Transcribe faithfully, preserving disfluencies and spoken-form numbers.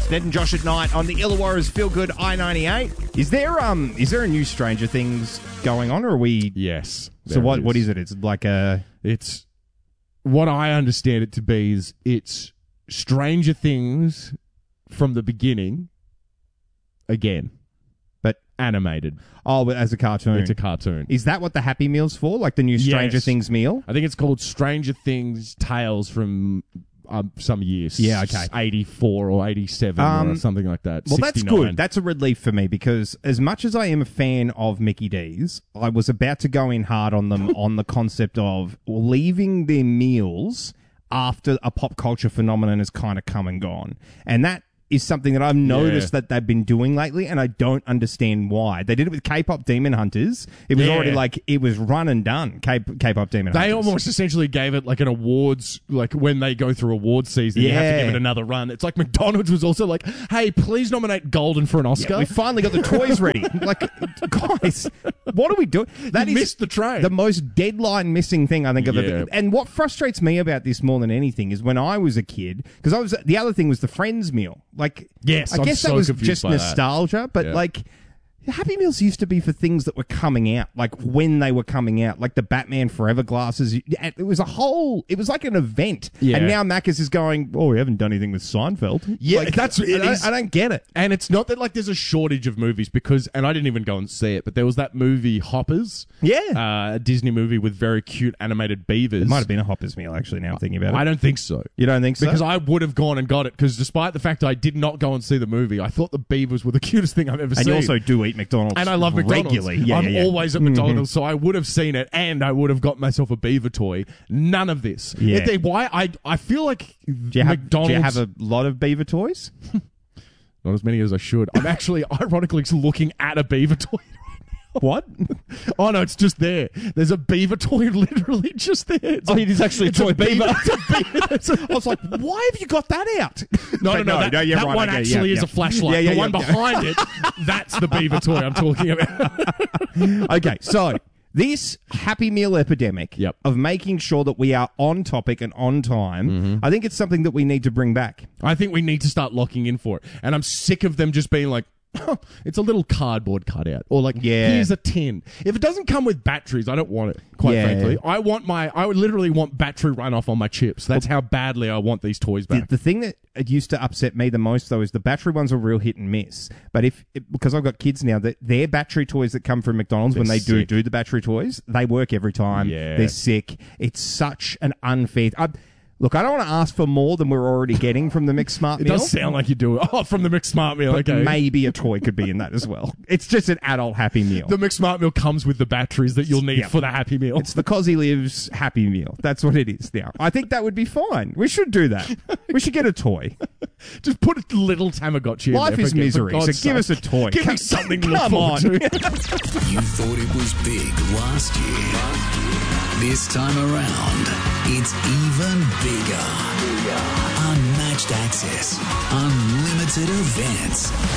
Ned and Josh at night on the Illawarra's Feel Good I ninety-eight. Is there um is there a new Stranger Things going on, or are we? Yes. So what what is it? It's like a. It's what I understand it to be is it's Stranger Things from the beginning again, but animated. Oh, but as a cartoon. It's a cartoon. Is that what the Happy Meal's for? Like the new Stranger Yes. Things meal? I think it's called Stranger Things Tales from um, some years. Yeah, okay. eighty-four or eighty-seven Um, or something like that. Well, that's sixty-nine. good. That's a relief for me because as much as I am a fan of Mickey D's, I was about to go in hard on them on the concept of leaving their meals after a pop culture phenomenon has kind of come and gone. And that is something that I've noticed Yeah. that they've been doing lately, and I don't understand why. They did it with K-pop Demon Hunters. It was Yeah. already like, it was run and done, K- K-pop Demon They Hunters. almost essentially gave it like an awards, like when they go through awards season, you have to Yeah. give it another run. It's like McDonald's was also like, hey, please nominate Golden for an Oscar. Yeah, we finally got the toys ready. Like, guys, what are we doing? That You is missed the train. The most deadline missing thing I think I've Yeah. ever. And what frustrates me about this more than anything is when I was a kid, because I was the other thing was the Friends meal. Like, Yes, I I'm guess so that was confused just by that. nostalgia, but Yeah. like. Happy Meals used to be for things that were coming out, like when they were coming out, like the Batman Forever glasses. It was a whole, it was like an event. Yeah. And now Macca's is going, oh, we haven't done anything with Seinfeld. Yeah, Like, that's- I it don't, is- I don't get it. And it's not that like there's a shortage of movies because, and I didn't even go and see it, but there was that movie Hoppers. Yeah. Uh, a Disney movie with very cute animated beavers. It might have been a Hopper's meal, actually, now I'm thinking about it. I don't think so. You don't think so? Because I would have gone and got it because despite the fact I did not go and see the movie, I thought the beavers were the cutest thing I've ever and seen. you also do eat McDonald's. And I love McDonald's. regularly. Yeah, I'm yeah, yeah. always at McDonald's, so I would have seen it, and I would have got myself a beaver toy. None of this. Yeah. If they- why I I feel like Do you, have, McDonald's. do you have a lot of beaver toys? Not as many as I should. I'm actually ironically looking at a beaver toy. What? Oh no, it's just there. There's a beaver toy literally just there. It's Oh, a- it is actually a it's toy beaver. It's a beaver. It's a- I was like, why have you got that out? No, no, But no. That, yeah, that right, one okay, actually yeah, is yeah. a flashlight. Yeah, yeah, the yeah, one yeah. behind it, that's the beaver toy I'm talking about. Okay, so this Happy Meal epidemic Yep. of making sure that we are on topic and on time, I think it's something that we need to bring back. I think we need to start locking in for it. And I'm sick of them just being like, it's a little cardboard cutout. Or like, Yeah. here's a tin. If it doesn't come with batteries, I don't want it, quite Yeah. frankly. I want my, I would literally want battery runoff on my chips. That's how badly I want these toys The, back. the thing that it used to upset me the most, though, is the battery ones are real hit and miss. But if it, because I've got kids now, that their battery toys that come from McDonald's when They're they do sick. do the battery toys, they work every time. Yeah. They're sick. It's such an unfair. I, look, I don't want to ask for more than we're already getting from the Mixed Smart It Meal. does sound like you do it. Oh, from the Mixed Smart Meal. But Okay. maybe a toy could be in that as well. It's just an adult Happy Meal. The Mixed Smart Meal comes with the batteries that you'll need Yeah. for the Happy Meal. It's the Cosy Lives Happy Meal. That's what it is now. I think that would be fine. We should do that. We should get a toy. Just put a little Tamagotchi in Life there. is for- for misery, so God's give us sake. a toy. Give Come- me something to look come forward on. to. You thought it was big last year. This time around, it's even bigger. Unmatched access, unlimited events.